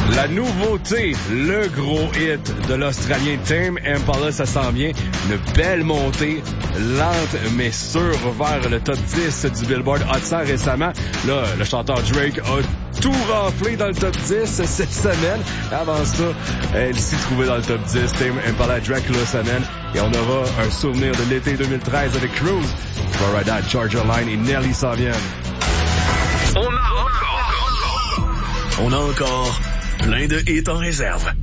La nouveauté, le gros hit de l'Australien Tame Impala, ça s'en vient. Une belle montée, lente mais sûre vers le top 10 du Billboard Hot 100 récemment. Là, le chanteur Drake a tout raflé dans le top 10 cette semaine. Avant ça, elle s'y trouvait dans le top 10. Tame Impala, Drake la semaine. Et on aura un souvenir de l'été 2013 avec Cruise, Florida, Georgia Line et Nelly s'en viennent. On a encore plein de hits en réserve.